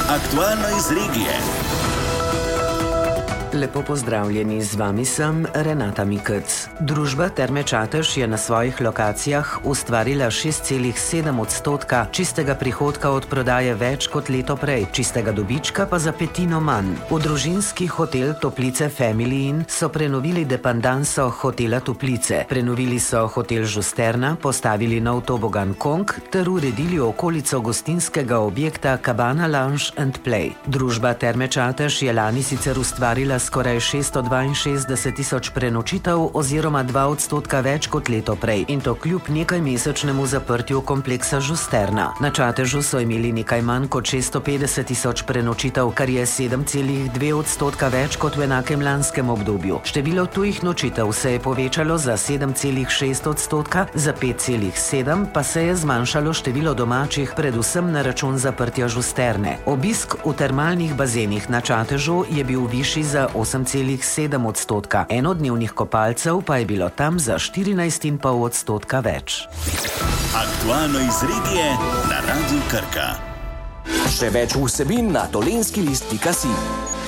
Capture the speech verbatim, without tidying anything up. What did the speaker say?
Aktualno iz regije. Lepo pozdravljeni, z vami sem Renata Mikec. Družba Terme Čatež je na svojih lokacijah ustvarila šest celih sedem odstotka čistega prihodka od prodaje več kot leto prej, čistega dobička pa za petino manj. V družinski hotel Toplice Family Inn so prenovili dependanso hotela Toplice, prenovili so hotel Žusterna, postavili nov tobogan Kong ter uredili okolico gostinskega objekta Cabana Lounge and Play. Družba Terme Čatež je lani sicer ustvarila skoraj šeststo dvainšestdeset tisoč prenočitev oziroma dva odstotka več kot leto prej, in to kljub nekajmesečnemu zaprtju kompleksa Žusterna. Na Čatežu so imeli nekaj manj kot šeststo petdeset tisoč prenočitev, kar je sedem celih dve odstotka več kot v enakem lanskem obdobju. Število tujih nočitev se je povečalo za sedem celih šest odstotka, za pet celih sedem pa se je zmanjšalo število domačih, predvsem na račun zaprtja Žusterne. Obisk v termalnih bazenih na Čatežu je bil višji za osem celih sedem odstotka, enodnevnih kopalcev pa je bilo tam za štirinajst celih pet odstotka več. Aktualno iz regije na Radiu Krka. Še več vsebin na dolenjski list pika si.